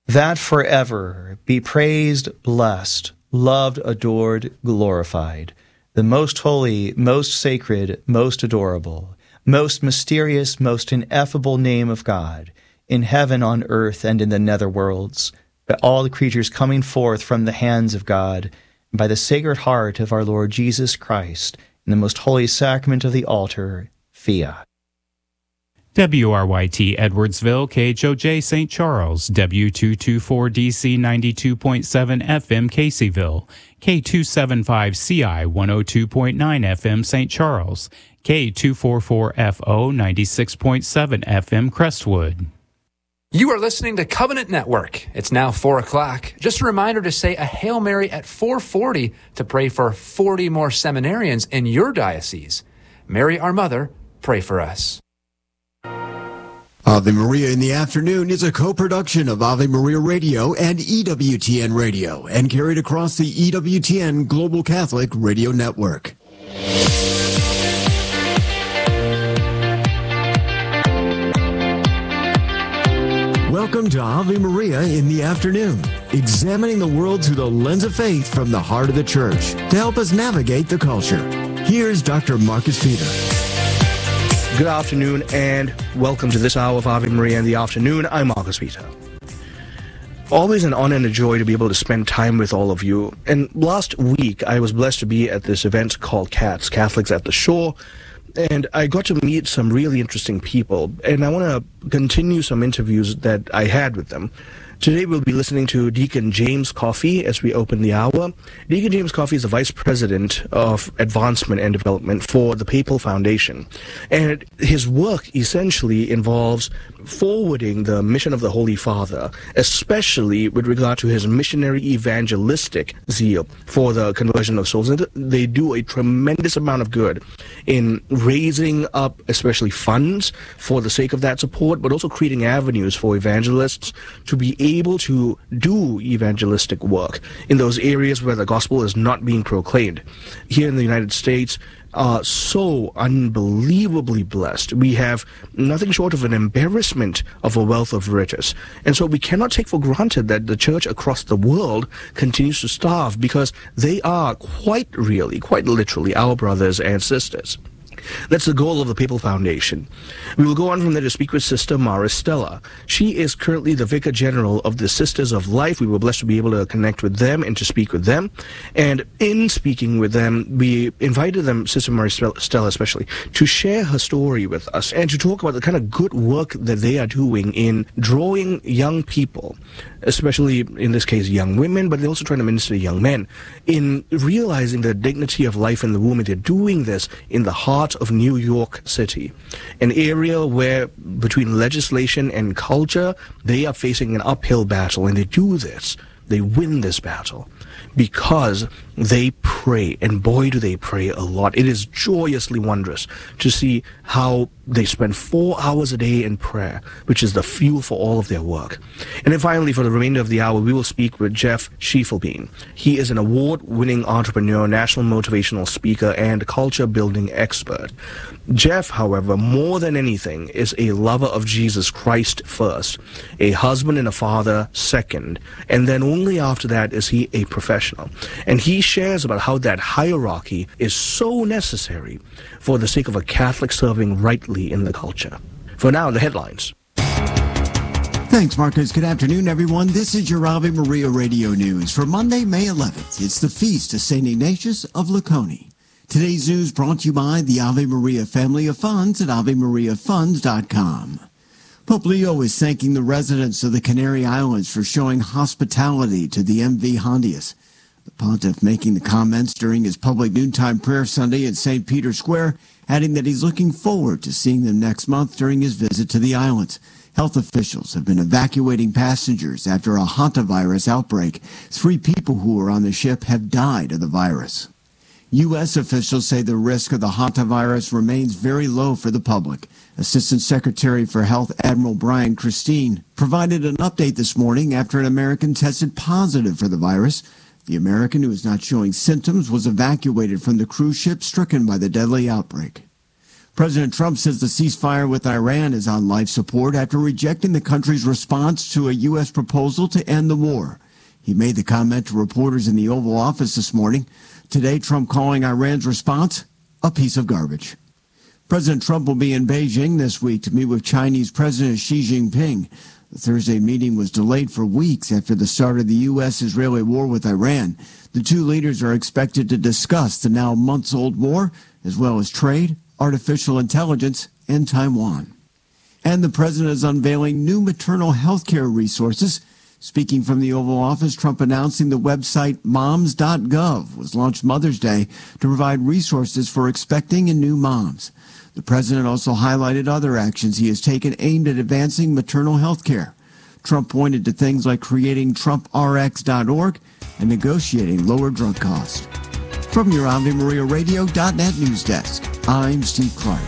that forever be praised, blessed, loved, adored, glorified, the most holy, most sacred, most adorable, most mysterious, most ineffable name of God, in heaven, on earth, and in the nether worlds, by all the creatures coming forth from the hands of God, and by the Sacred Heart of our Lord Jesus Christ, in the most holy sacrament of the altar, fiat. WRYT Edwardsville, KHOJ St. Charles, W224DC 92.7 FM Caseyville, K275CI 102.9 FM St. Charles, K244FO 96.7 FM Crestwood. You are listening to Covenant Network. It's now 4 o'clock. Just a reminder to say a Hail Mary at 4:40 to pray for 40 more seminarians in your diocese. Mary, our Mother, pray for us. Ave Maria in the Afternoon is a co-production of Ave Maria Radio and EWTN Radio and carried across the EWTN Global Catholic Radio Network. Welcome to Ave Maria in the Afternoon, examining the world through the lens of faith from the heart of the Church to help us navigate the culture. Here's Dr. Marcus Peter. Good afternoon and welcome to this hour of Ave Maria in the Afternoon. I'm Marcus Peter. Always an honor and a joy to be able to spend time with all of you. And last week, I was blessed to be at this event called CATS, Catholics at the Shore, and I got to meet some really interesting people. And I want to continue some interviews that I had with them. Today we'll be listening to Deacon James Coffey as we open the hour. Deacon James Coffey is the Vice President of Advancement and Development for the Papal Foundation. And his work essentially involves forwarding the mission of the Holy Father, especially with regard to his missionary evangelistic zeal for the conversion of souls. And they do a tremendous amount of good in raising up especially funds for the sake of that support, but also creating avenues for evangelists to be able to do evangelistic work in those areas where the gospel is not being proclaimed. Here in the United States, are so unbelievably blessed. We have nothing short of an embarrassment of a wealth of riches. And so we cannot take for granted that the church across the world continues to starve, because they are quite literally our brothers and sisters. That's the goal of the Papal Foundation. We will go on from there to speak with Sister Maristella. She is currently the Vicar General of the Sisters of Life. We were blessed to be able to connect with them and to speak with them. And in speaking with them, we invited them, Sister Maristella especially, to share her story with us and to talk about the kind of good work that they are doing in drawing young people, especially in this case young women, but they're also trying to minister to young men, in realizing the dignity of life in the womb. And they're doing this in the heart of New York City, an area where between legislation and culture, they are facing an uphill battle. And they do this, they win this battle because they pray, and boy do they pray a lot. It is joyously wondrous to see how they spend 4 hours a day in prayer, which is the fuel for all of their work. And then finally, for the remainder of the hour, we will speak with Jeff Schiefelbein. He is an award-winning entrepreneur, national motivational speaker, and culture-building expert. Jeff, however, more than anything, is a lover of Jesus Christ first, a husband and a father second, and then only after that is he a professional. And he shares about how that hierarchy is so necessary for the sake of a Catholic serving rightly in the culture. For now, the headlines. Thanks, Marcus. Good afternoon, everyone. This is your Ave Maria Radio News for Monday, May 11th. It's the feast of St. Ignatius of Leuconi. Today's news brought to you by the Ave Maria family of funds at AveMariaFunds.com. Pope Leo is thanking the residents of the Canary Islands for showing hospitality to the MV Hondius. The pontiff making the comments during his public noontime prayer Sunday at St. Peter's Square, adding that he's looking forward to seeing them next month during his visit to the islands. Health officials have been evacuating passengers after a hantavirus outbreak. 3 people who were on the ship have died of the virus. U.S. officials say the risk of the hantavirus remains very low for the public. Assistant Secretary for Health Admiral Brian Christine provided an update this morning after an American tested positive for the virus. The American, who is not showing symptoms, was evacuated from the cruise ship stricken by the deadly outbreak. President Trump says the ceasefire with Iran is on life support after rejecting the country's response to a U.S. proposal to end the war. He made the comment to reporters in the Oval Office this morning. Today, Trump calling Iran's response a piece of garbage. President Trump will be in Beijing this week to meet with Chinese President Xi Jinping. The Thursday meeting was delayed for weeks after the start of the U.S.-Israeli war with Iran. The two leaders are expected to discuss the now months-old war, as well as trade, artificial intelligence, and Taiwan. And the president is unveiling new maternal health care resources. Speaking from the Oval Office, Trump announcing the website moms.gov was launched Mother's Day to provide resources for expecting and new moms. The president also highlighted other actions he has taken aimed at advancing maternal health care. Trump pointed to things like creating TrumpRx.org and negotiating lower drug costs. From your AveMariaRadio.net news desk, I'm Steve Clark.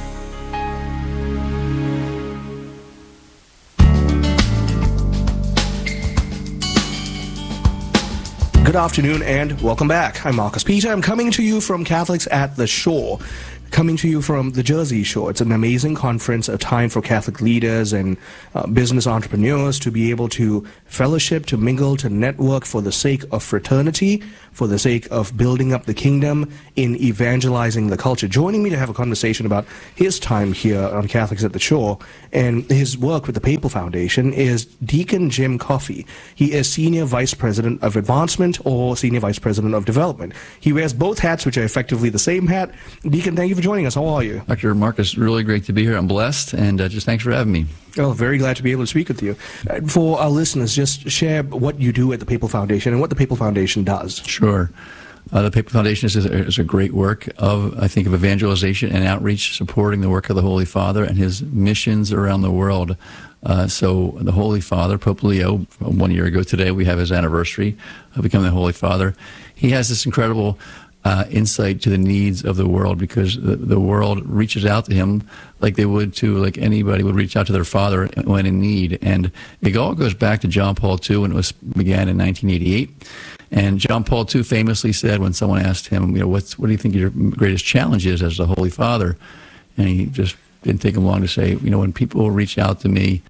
Good afternoon and welcome back. I'm Marcus Peter. I'm coming to you from Catholics at the Shore. Coming to you from the Jersey Shore. It's an amazing conference, a time for Catholic leaders and business entrepreneurs to be able to fellowship, to mingle, to network for the sake of fraternity, for the sake of building up the kingdom, in evangelizing the culture. Joining me to have a conversation about his time here on Catholics at the Shore and his work with the Papal Foundation is Deacon Jim Coffey. He is Senior Vice President of Advancement or Senior Vice President of Development. He wears both hats, which are effectively the same hat. Deacon, thank you for joining us. How are you? Dr. Marcus, really great to be here. I'm blessed, and just thanks for having me. Oh, very glad to be able to speak with you. For our listeners, just share what you do at the Papal Foundation and what the Papal Foundation does. Sure. The Papal Foundation is a great work of evangelization and outreach, supporting the work of the Holy Father and his missions around the world. So the Holy Father, Pope Leo, 1 year ago today, we have his anniversary of becoming the Holy Father. He has this incredible insight to the needs of the world, because the world reaches out to him like anybody would reach out to their father when in need. And it all goes back to John Paul II, when it began in 1988. And John Paul II famously said, when someone asked him, what do you think your greatest challenge is as the Holy Father? And he just didn't take him long to say, when people reach out to me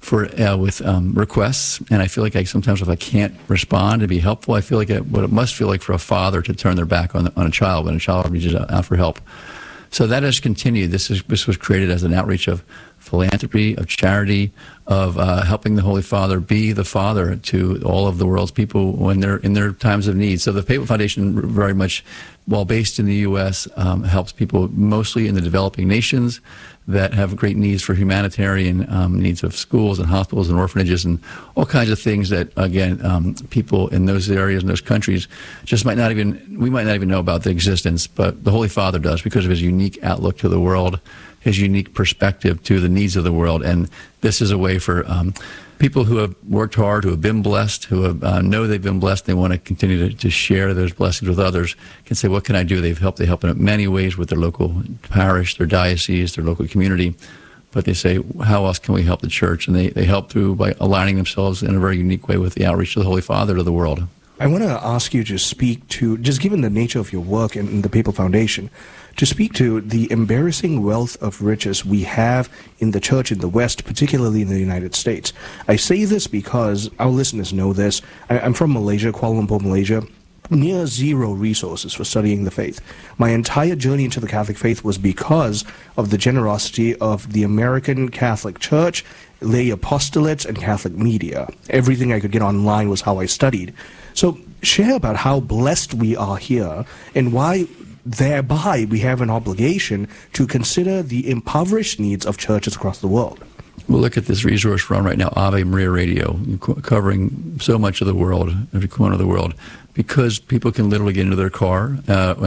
with requests, and I feel like sometimes if I can't respond to be helpful, I feel like what it must feel like for a father to turn their back on a child when a child reaches out for help. So that has continued. This was created as an outreach of philanthropy, of charity, of helping the Holy Father be the father to all of the world's people when they're in their times of need. So the Papal Foundation very much, while based in the U.S., helps people mostly in the developing nations that have great needs for humanitarian needs of schools and hospitals and orphanages and all kinds of things that, again, people in those areas, in those countries, we might not even know about the existence, but the Holy Father does, because of his unique outlook to the world, his unique perspective to the needs of the world. And this is a way for people who have worked hard, who have been blessed, who have, know they've been blessed, they want to continue to share those blessings with others, can say, what can I do? They help in many ways with their local parish, their diocese, their local community. But they say, how else can we help the church? And they help by aligning themselves in a very unique way with the outreach of the Holy Father to the world. I want to ask you to speak to, just given the nature of your work in the Papal Foundation, to speak to the embarrassing wealth of riches we have in the church in the West, particularly in the United States. I say this because our listeners know this. I'm from Malaysia, Kuala Lumpur, Malaysia. Near zero resources for studying the faith. My entire journey into the Catholic faith was because of the generosity of the American Catholic Church, lay apostolates, and Catholic media. Everything I could get online was how I studied. So share about how blessed we are here and why thereby we have an obligation to consider the impoverished needs of churches across the world. Well, look at this resource we're on right now, Ave Maria Radio, covering so much of the world, every corner of the world, because people can literally get into their car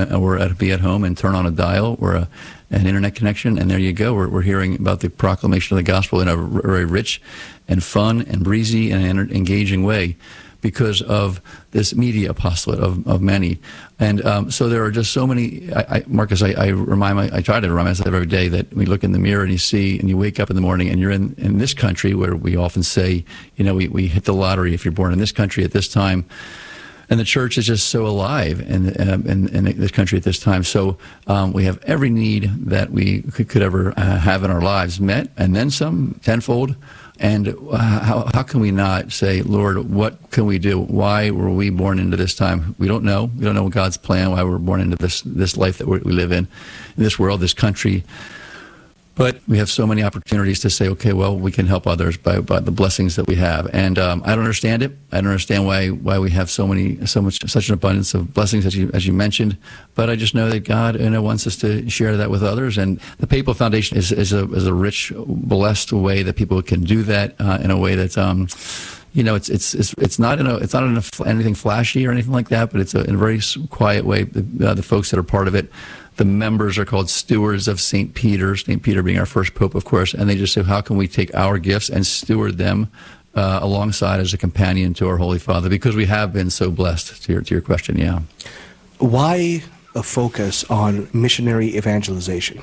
or be at home and turn on a dial or an internet connection, and there you go. We're hearing about the proclamation of the gospel in a very rich and fun and breezy and engaging way, because of this media apostolate of many. And so there are just so many. Marcus, I try to remind myself every day that we look in the mirror and you see, and you wake up in the morning and you're in this country where we often say, we hit the lottery if you're born in this country at this time. And the church is just so alive in this country at this time. So we have every need that we could ever have in our lives met, and then some, tenfold. And how can we not say, Lord, what can we do? Why were we born into this time? We don't know. We don't know God's plan, why we're born into this life that we live in this world, this country. But we have so many opportunities to say, okay, well, we can help others by the blessings that we have. And I don't understand it. I don't understand why we have such an abundance of blessings as you mentioned. But I just know that God wants us to share that with others. And the Papal Foundation is a rich, blessed way that people can do that in a way that's it's not in anything flashy or anything like that, but it's in a very quiet way. The folks that are part of it. The members are called stewards of St. Peter, St. Peter being our first pope, of course, and they just say, how can we take our gifts and steward them alongside as a companion to our Holy Father, because we have been so blessed, to your question, yeah. Why a focus on missionary evangelization?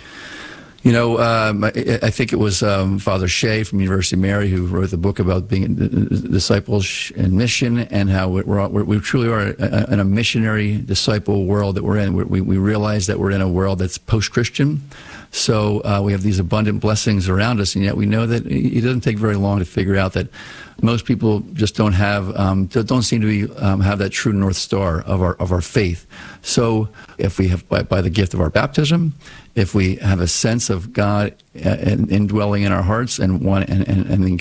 I think it was Father Shea from University of Mary who wrote the book about being disciples in mission, and how we truly are in a missionary disciple world that we're in. We realize that we're in a world that's post-Christian, so we have these abundant blessings around us, and yet we know that it doesn't take very long to figure out that most people just don't seem to be have that true North Star of our faith. So if we have by the gift of our baptism, if we have a sense of God indwelling in our hearts and